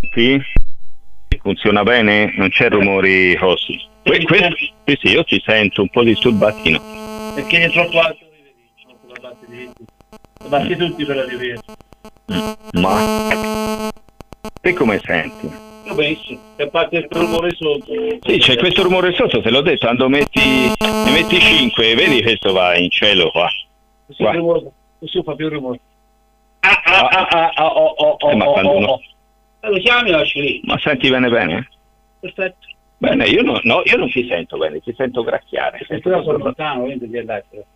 Sì? Funziona bene? Non c'è rumori così? Sì, io ti sento un po' disturbatino. Perché è troppo alto la batti tutti per arrivare. Ma te come senti? Io penso, che a parte il rumore sotto. Sì, c'è questo rumore sotto, te l'ho detto, quando ne metti 5, vedi questo va in cielo qua. Questo fa più rumore. Ma quando uno... Lo chiami o lasci lì? Ma senti bene? Perfetto. Bene, io non ti sento bene, ti sento gracchiare. Perché io sono lontano, quindi ti